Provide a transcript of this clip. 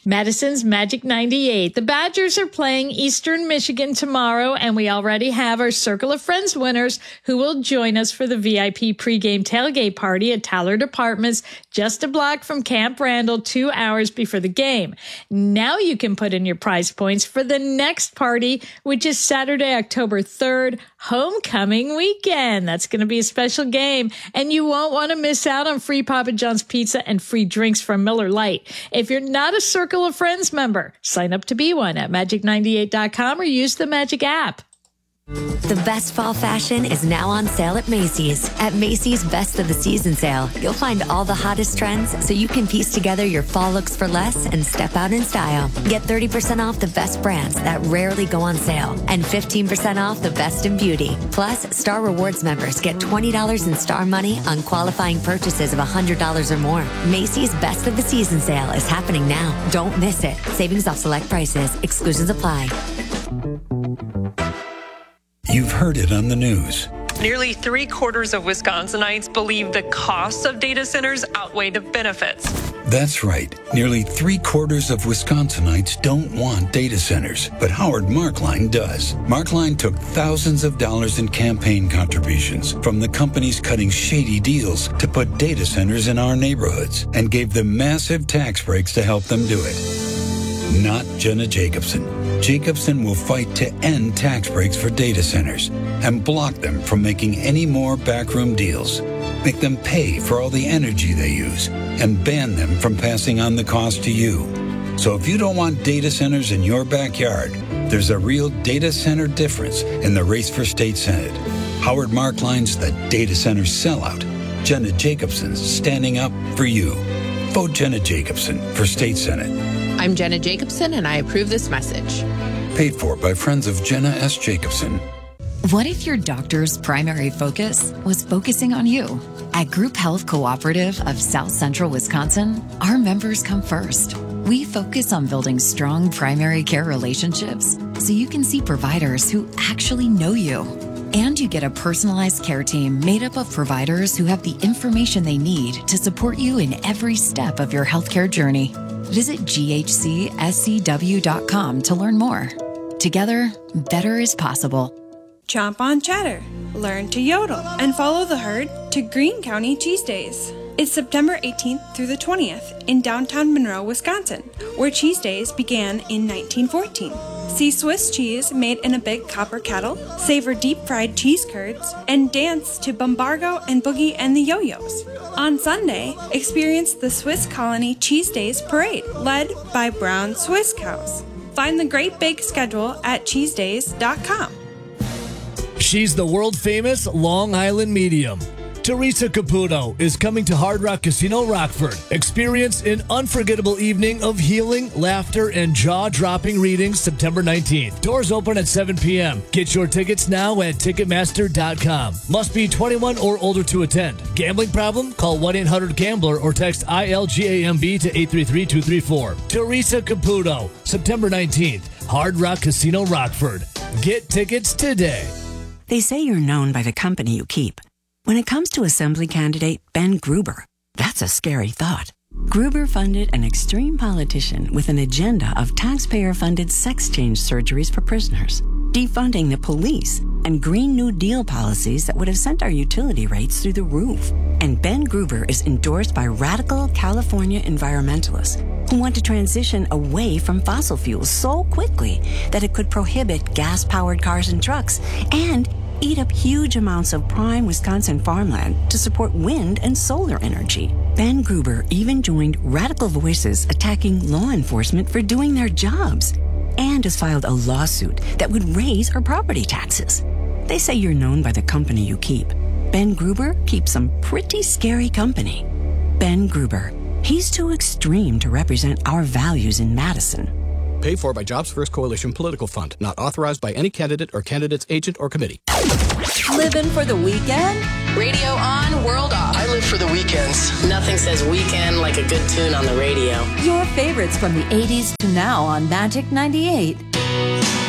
Madison's Magic 98. The Badgers are playing Eastern Michigan tomorrow, and we already have our Circle of Friends winners who will join us for the VIP pregame tailgate party at Tallard Apartments, just a block from Camp Randall, 2 hours before the game. Now you can put in your prize points for the next party, which is Saturday, October 3rd, homecoming weekend. That's going to be a special game, and you won't want to miss out on free Papa John's pizza and free drinks from Miller Lite. If you're not a Circle of Friends member, sign up to be one at magic98.com or use the Magic app. The best fall fashion is now on sale at Macy's. At Macy's Best of the Season sale, you'll find all the hottest trends so you can piece together your fall looks for less and step out in style. Get 30% off the best brands that rarely go on sale and 15% off the best in beauty. Plus, Star Rewards members get $20 in Star Money on qualifying purchases of $100 or more. Macy's Best of the Season sale is happening now. Don't miss it. Savings off select prices. Exclusions apply. You've heard it on the news. Nearly 3/4 of Wisconsinites believe the costs of data centers outweigh the benefits. That's right. Nearly 3/4 of Wisconsinites don't want data centers, but Howard Markline does. Markline took thousands of dollars in campaign contributions from the companies cutting shady deals to put data centers in our neighborhoods and gave them massive tax breaks to help them do it. Not Jenna Jacobson. Jacobson will fight to end tax breaks for data centers and block them from making any more backroom deals, make them pay for all the energy they use, and ban them from passing on the cost to you. So if you don't want data centers in your backyard, there's a real data center difference in the race for state senate. Howard Markline's the data center sellout. Jenna Jacobson's standing up for you. Vote Jenna Jacobson for state senate. I'm Jenna Jacobson, and I approve this message. Paid for by friends of Jenna S. Jacobson. What if your doctor's primary focus was focusing on you? At Group Health Cooperative of South Central Wisconsin, our members come first. We focus on building strong primary care relationships so you can see providers who actually know you. And you get a personalized care team made up of providers who have the information they need to support you in every step of your healthcare journey. Visit ghcscw.com to learn more. Together, better is possible. Chomp on cheddar, learn to yodel, and follow the herd to Greene County Cheese Days. It's September 18th through the 20th in downtown Monroe, Wisconsin, where Cheese Days began in 1914. See Swiss cheese made in a big copper kettle, savor deep-fried cheese curds, and dance to Bumbargo and Boogie and the Yo-Yos. On Sunday, experience the Swiss Colony Cheese Days Parade, led by brown Swiss cows. Find the Great Big Schedule at cheesedays.com. She's the world-famous Long Island medium. Teresa Caputo is coming to Hard Rock Casino Rockford. Experience an unforgettable evening of healing, laughter, and jaw-dropping readings September 19th. Doors open at 7 p.m. Get your tickets now at Ticketmaster.com. Must be 21 or older to attend. Gambling problem? Call 1-800-GAMBLER or text ILGAMB to 833-234. Teresa Caputo, September 19th, Hard Rock Casino Rockford. Get tickets today. They say you're known by the company you keep. When it comes to Assembly candidate Ben Gruber, that's a scary thought. Gruber funded an extreme politician with an agenda of taxpayer-funded sex change surgeries for prisoners, defunding the police, and Green New Deal policies that would have sent our utility rates through the roof. And Ben Gruber is endorsed by radical California environmentalists who want to transition away from fossil fuels so quickly that it could prohibit gas-powered cars and trucks and eat up huge amounts of prime Wisconsin farmland to support wind and solar energy. Ben Gruber even joined radical voices attacking law enforcement for doing their jobs and has filed a lawsuit that would raise our property taxes. They say you're known by the company you keep. Ben Gruber keeps some pretty scary company. Ben Gruber. He's too extreme to represent our values in Madison. Paid for by Jobs First Coalition Political Fund. Not authorized by any candidate or candidate's agent or committee. Living for the weekend? Radio on, world off. I live for the weekends. Nothing says weekend like a good tune on the radio. Your favorites from the 80s to now on Magic 98.